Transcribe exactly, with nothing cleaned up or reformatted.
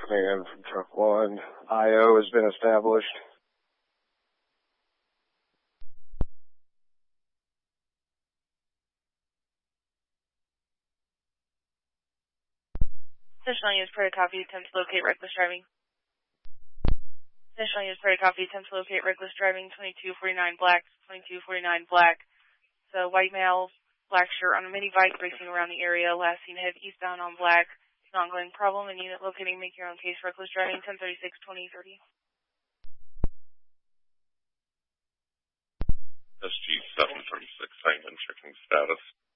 Command from truck one. I O has been established. Additional units per copy, attempt to locate reckless driving. Additional units per copy, attempt to locate reckless driving, twenty-two forty-nine black, twenty-two forty-nine black. So white male, black shirt on a mini bike racing around the area, last seen head eastbound on black. It's an ongoing problem, and unit locating, make your own case, reckless driving, ten thirty-six twenty thirty. S G seven thirty-six, hangman checking status.